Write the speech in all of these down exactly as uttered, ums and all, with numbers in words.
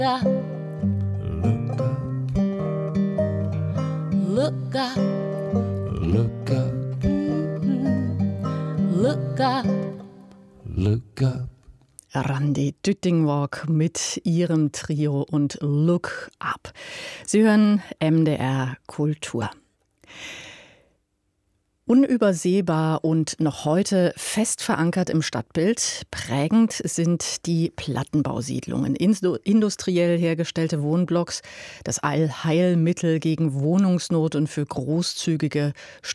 up, look up, look up, mm-hmm. Look up, look up. Randi Düttingwalk mit ihrem Trio und Look Up. Sie hören M D R Kultur. Unübersehbar und noch heute fest verankert im Stadtbild. Prägend sind die Plattenbausiedlungen, industriell hergestellte Wohnblocks, das Allheilmittel gegen Wohnungsnot und für großzügige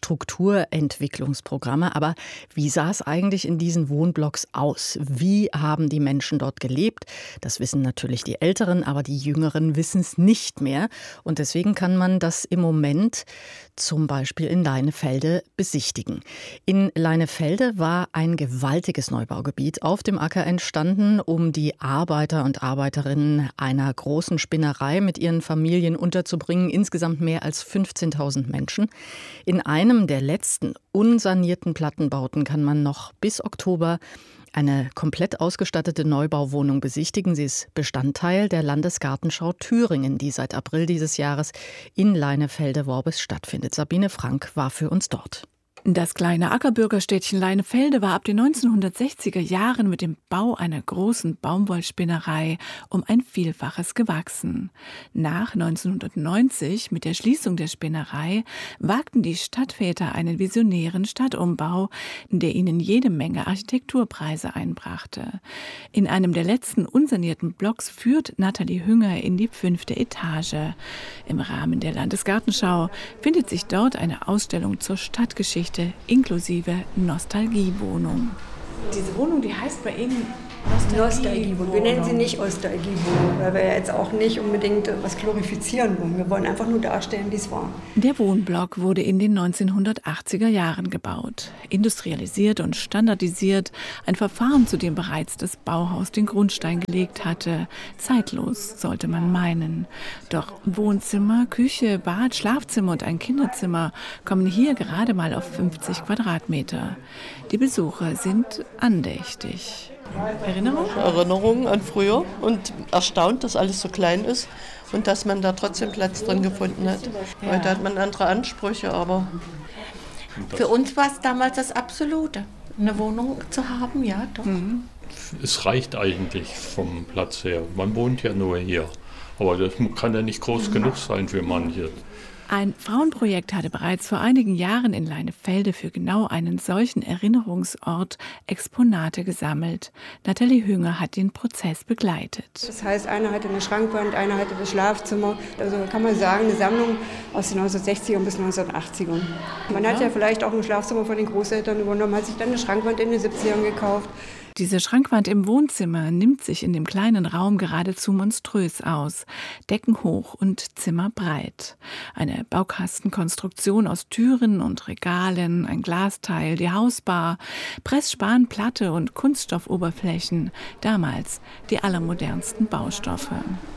Strukturentwicklungsprogramme. Aber wie sah es eigentlich in diesen Wohnblocks aus? Wie haben die Menschen dort gelebt? Das wissen natürlich die Älteren, aber die Jüngeren wissen es nicht mehr. Und deswegen kann man das im Moment zum Beispiel in Leinefelde besichtigen. In Leinefelde war ein gewaltiges Neubaugebiet auf dem Acker entstanden, um die Arbeiter und Arbeiterinnen einer großen Spinnerei mit ihren Familien unterzubringen. Insgesamt mehr als fünfzehntausend Menschen. In einem der letzten unsanierten Plattenbauten kann man noch bis Oktober eine komplett ausgestattete Neubauwohnung besichtigen. Sie ist Bestandteil der Landesgartenschau Thüringen, die seit April dieses Jahres in Leinefelde-Worbis stattfindet. Sabine Frank war für uns dort. Das kleine Ackerbürgerstädtchen Leinefelde war ab den neunzehnhundertsechziger Jahren mit dem Bau einer großen Baumwollspinnerei um ein Vielfaches gewachsen. Nach neunzehnhundertneunzig, mit der Schließung der Spinnerei, wagten die Stadtväter einen visionären Stadtumbau, der ihnen jede Menge Architekturpreise einbrachte. In einem der letzten unsanierten Blocks führt Nathalie Hünger in die fünfte Etage. Im Rahmen der Landesgartenschau findet sich dort eine Ausstellung zur Stadtgeschichte inklusive Nostalgiewohnung. Diese Wohnung, die heißt bei Ihnen Nostalgiewohnung. Wir nennen sie nicht Nostalgiewohnung, weil wir ja jetzt auch nicht unbedingt was glorifizieren wollen. Wir wollen einfach nur darstellen, wie es war. Der Wohnblock wurde in den neunzehnhundertachtziger Jahren gebaut. Industrialisiert und standardisiert. Ein Verfahren, zu dem bereits das Bauhaus den Grundstein gelegt hatte. Zeitlos, sollte man meinen. Doch Wohnzimmer, Küche, Bad, Schlafzimmer und ein Kinderzimmer kommen hier gerade mal auf fünfzig Quadratmeter. Die Besucher sind andächtig. Erinnerung? Erinnerungen an früher und erstaunt, dass alles so klein ist und dass man da trotzdem Platz drin gefunden hat. Ja. Heute hat man andere Ansprüche, aber für uns war es damals das Absolute, eine Wohnung zu haben, ja doch. Mhm. Es reicht eigentlich vom Platz her. Man wohnt ja nur hier, aber das kann ja nicht groß mhm. genug sein für manche. Ein Frauenprojekt hatte bereits vor einigen Jahren in Leinefelde für genau einen solchen Erinnerungsort Exponate gesammelt. Nathalie Hünger hat den Prozess begleitet. Das heißt, einer hatte eine Schrankwand, einer hatte das Schlafzimmer. Also kann man sagen, eine Sammlung aus den neunzehnhundertsechzigern bis neunzehnhundertachtzigern. Man hat ja vielleicht auch ein Schlafzimmer von den Großeltern übernommen, hat sich dann eine Schrankwand in den siebzigern gekauft. Diese Schrankwand im Wohnzimmer nimmt sich in dem kleinen Raum geradezu monströs aus. Decken hoch und Zimmer breit. Eine Baukastenkonstruktion aus Türen und Regalen, ein Glasteil, die Hausbar, Pressspanplatte und Kunststoffoberflächen. Damals die allermodernsten Baustoffe.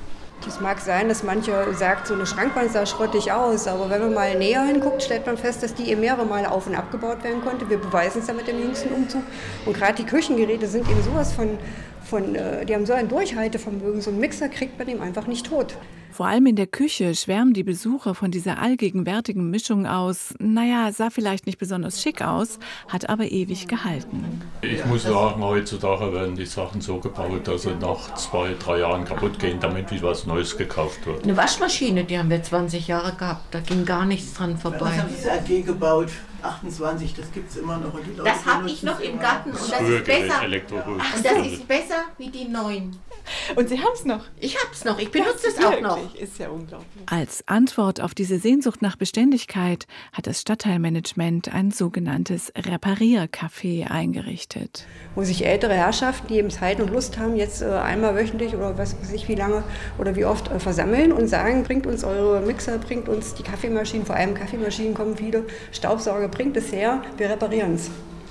Es mag sein, dass mancher sagt, so eine Schrankwand sah schrottig aus, aber wenn man mal näher hinguckt, stellt man fest, dass die eben mehrere Male auf- und abgebaut werden konnte. Wir beweisen es ja mit dem jüngsten Umzug. Und gerade die Küchengeräte sind eben sowas von, von äh, die haben so ein Durchhaltevermögen. So ein Mixer kriegt man ihm einfach nicht tot. Vor allem in der Küche schwärmen die Besucher von dieser allgegenwärtigen Mischung aus. Naja, sah vielleicht nicht besonders schick aus, hat aber ewig gehalten. Ich muss sagen, heutzutage werden die Sachen so gebaut, dass sie nach zwei, drei Jahren kaputt gehen, damit wieder was Neues gekauft wird. Eine Waschmaschine, die haben wir zwanzig Jahre gehabt, da ging gar nichts dran vorbei. Was haben Sie A G gebaut? achtundzwanzig, das gibt es immer noch. Und die Leute das habe ich noch im Garten und das ist besser. Und das ist besser wie die neuen. Und Sie haben es noch? Ich habe es noch, ich benutze es auch noch. Ist ja unglaublich. Als Antwort auf diese Sehnsucht nach Beständigkeit hat das Stadtteilmanagement ein sogenanntes Repariercafé eingerichtet. Wo sich ältere Herrschaften, die eben Zeit und Lust haben, jetzt einmal wöchentlich oder was weiß ich wie lange oder wie oft versammeln und sagen, bringt uns eure Mixer, bringt uns die Kaffeemaschinen, vor allem Kaffeemaschinen kommen viele, Staubsauger, bringt es her, wir reparieren es.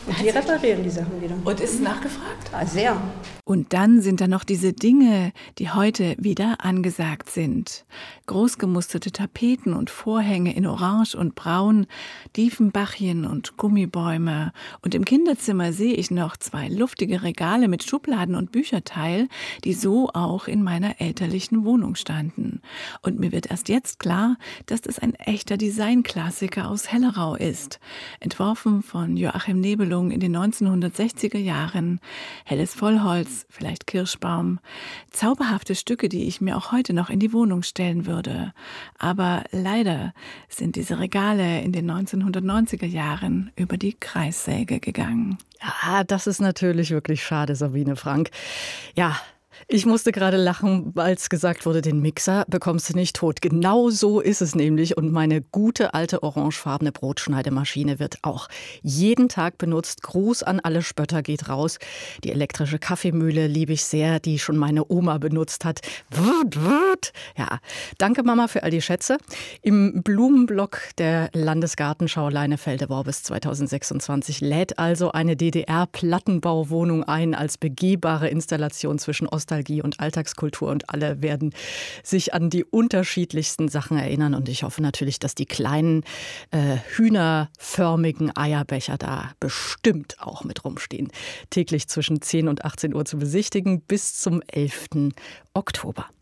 Und die reparieren die Sachen wieder. Und ist nachgefragt? Ja, sehr. Und dann sind da noch diese Dinge, die heute wieder angesagt sind. Großgemusterte Tapeten und Vorhänge in Orange und Braun, Diefenbachien und Gummibäume. Und im Kinderzimmer sehe ich noch zwei luftige Regale mit Schubladen und Bücherteil, die so auch in meiner elterlichen Wohnung standen. Und mir wird erst jetzt klar, dass das ein echter Designklassiker aus Hellerau ist. Entworfen von Joachim Nebelung in den neunzehnhundertsechziger Jahren. Helles Vollholz, vielleicht Kirschbaum. Zauberhafte Stücke, die ich mir auch heute noch in die Wohnung stellen würde. Aber leider sind diese Regale in den neunzehnhundertneunziger Jahren über die Kreissäge gegangen. Ja, das ist natürlich wirklich schade, Sabine Frank. Ja, ich musste gerade lachen, als gesagt wurde, den Mixer bekommst du nicht tot. Genau so ist es nämlich. Und meine gute alte orangefarbene Brotschneidemaschine wird auch jeden Tag benutzt. Gruß an alle Spötter geht raus. Die elektrische Kaffeemühle liebe ich sehr, die schon meine Oma benutzt hat. Ja, danke Mama für all die Schätze. Im Blumenblock der Landesgartenschau Leinefelde-Worbis zweitausendsechsundzwanzig lädt also eine D D R-Plattenbauwohnung ein als begehbare Installation zwischen Nostalgie und Alltagskultur, und alle werden sich an die unterschiedlichsten Sachen erinnern, und ich hoffe natürlich, dass die kleinen äh, hühnerförmigen Eierbecher da bestimmt auch mit rumstehen. Täglich zwischen zehn und achtzehn Uhr zu besichtigen bis zum elften Oktober.